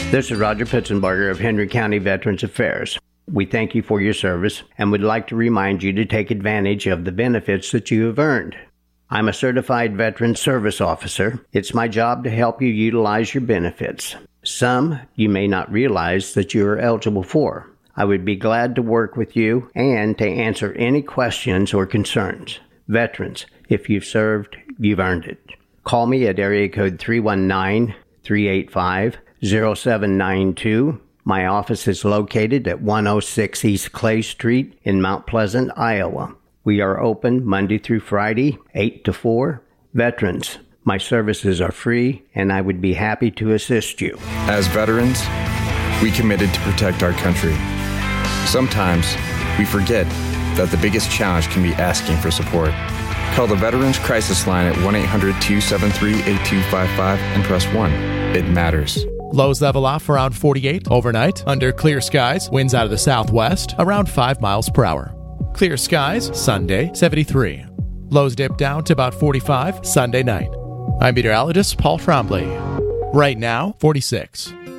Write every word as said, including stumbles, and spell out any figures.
This is Roger Pitzenbarger of Henry County Veterans Affairs. We thank you for your service and would like to remind you to take advantage of the benefits that you have earned. I'm a certified veteran service officer. It's my job to help you utilize your benefits. Some you may not realize that you are eligible for. I would be glad to work with you and to answer any questions or concerns. Veterans, if you've served, you've earned it. Call me at area code three one nine, three eight five, zero seven nine two. My office is located at one oh six East Clay Street in Mount Pleasant, Iowa. We are open Monday through Friday, eight to four. Veterans, my services are free, and I would be happy to assist you. As veterans, we committed to protect our country. Sometimes we forget that the biggest challenge can be asking for support. Call the Veterans Crisis Line at one eight hundred, two seven three, eight two five five and press one. It matters. Lows level off around forty-eight overnight. Under clear skies, winds out of the southwest around five miles per hour. Clear skies, Sunday, seventy-three. Lows dip down to about forty-five Sunday night. I'm meteorologist Paul Trombley. Right now, forty-six.